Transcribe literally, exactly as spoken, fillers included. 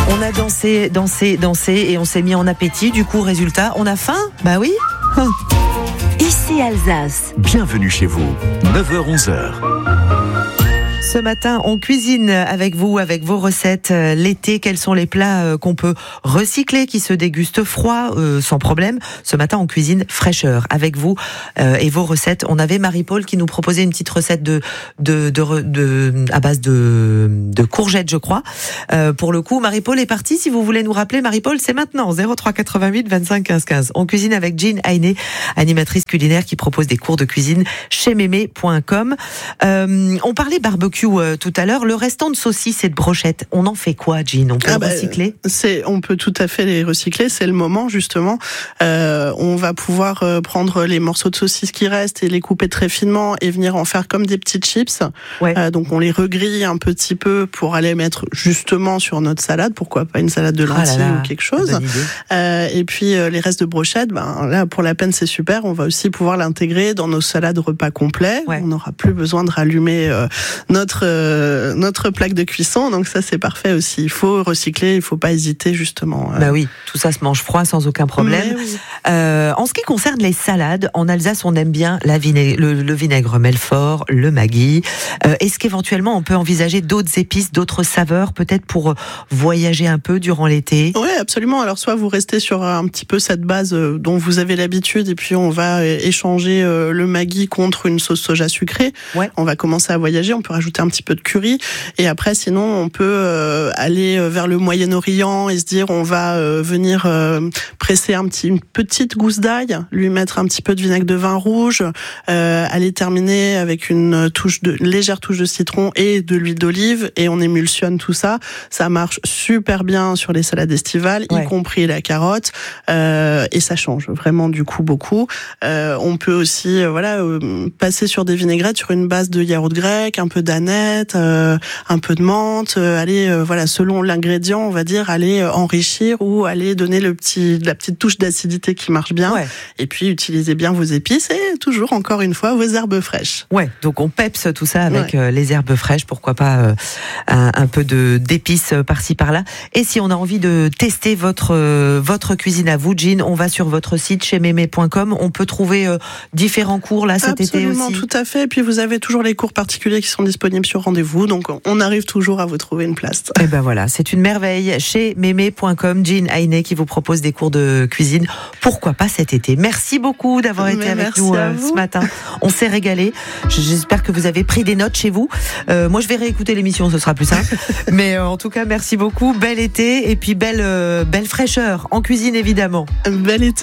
On a dansé, dansé, dansé et on s'est mis en appétit. Du coup, résultat, on a faim ? Bah oui. Ici Alsace. Bienvenue chez vous, neuf heures onze heures. Ce matin, on cuisine avec vous, avec vos recettes. L'été, quels sont les plats qu'on peut recycler, qui se dégustent froid, euh, sans problème. Ce matin, on cuisine fraîcheur avec vous euh, et vos recettes. On avait Marie-Paul qui nous proposait une petite recette de, de, de, de à base de, de courgettes, je crois. Euh, pour le coup, Marie-Paul est partie. Si vous voulez nous rappeler, Marie-Paul, c'est maintenant. zéro trois quatre-vingt-huit vingt-cinq quinze quinze. On cuisine avec Jean Heiné, animatrice culinaire qui propose des cours de cuisine chez mémé point com. Euh, on parlait barbecue Euh, tout à l'heure, le restant de saucisses et de brochettes, on en fait quoi, Jean? On peut ah le bah, recycler c'est, On peut tout à fait les recycler, c'est le moment justement. Euh, on va pouvoir euh, prendre les morceaux de saucisses qui restent et les couper très finement et venir en faire comme des petites chips. Ouais. Euh, donc on les regrille un petit peu pour aller mettre justement sur notre salade, pourquoi pas une salade de lentilles ah là là, ou quelque chose. Euh, et puis euh, les restes de brochettes, ben, là pour la peine c'est super, on va aussi pouvoir l'intégrer dans nos salades repas complets. Ouais. On n'aura plus besoin de rallumer euh, notre Euh, notre plaque de cuisson, donc ça c'est parfait aussi. Il faut recycler, il faut pas hésiter justement. Bah oui, tout ça se mange froid sans aucun problème. Oui. Euh, en ce qui concerne les salades, en Alsace on aime bien la vinaigre, le, le vinaigre Melfort, le Maggi. Euh, est-ce qu'éventuellement on peut envisager d'autres épices, d'autres saveurs, peut-être pour voyager un peu durant l'été? Oui, absolument. Alors soit vous restez sur un petit peu cette base dont vous avez l'habitude et puis on va échanger le Maggi contre une sauce soja sucrée. Ouais. On va commencer à voyager, on peut rajouter un petit peu de curry et après sinon on peut euh, aller vers le Moyen-Orient et se dire on va euh, venir euh, presser un petit, une petite gousse d'ail, lui mettre un petit peu de vinaigre de vin rouge, euh, aller terminer avec une touche de une légère touche de citron et de l'huile d'olive et on émulsionne tout ça. Ça marche super bien sur les salades estivales, ouais. y compris la carotte euh, et ça change vraiment du coup beaucoup. Euh, on peut aussi euh, voilà euh, passer sur des vinaigrettes sur une base de yaourt grec, un peu d'aneth, euh, un peu de menthe, euh, aller euh, voilà selon l'ingrédient, on va dire aller euh, enrichir ou aller donner le petit la petite touche d'acidité qui marche bien. Ouais. Et puis utilisez bien vos épices et toujours encore une fois vos herbes fraîches. Ouais, donc on peps tout ça avec ouais. euh, les herbes fraîches, pourquoi pas euh, un, un peu de d'épices par-ci par-là. Et si on a envie de tester votre euh, votre cuisine à vous, Jean, on va sur votre site chez mémé point com. On peut trouver euh, différents cours là cet Absolument, été aussi. Absolument, tout à fait. Et puis vous avez toujours les cours particuliers qui sont disponibles sur rendez-vous, donc on arrive toujours à vous trouver une place. Et ben voilà, c'est une merveille. Chez mémé point com, Jean Heiné qui vous propose des cours de cuisine. Pourquoi pas cet été? Merci beaucoup d'avoir été Mais avec nous euh, ce matin. On s'est régalé. J'espère que vous avez pris des notes chez vous. Euh, moi, je vais réécouter l'émission, ce sera plus simple. Mais euh, en tout cas, merci beaucoup. Bel été et puis belle, euh, belle fraîcheur en cuisine évidemment. Bel été.